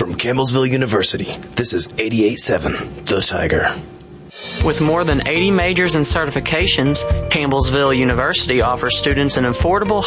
From Campbellsville University, this is 88.7 The Tiger. With more than 80 majors and certifications, Campbellsville University offers students an affordable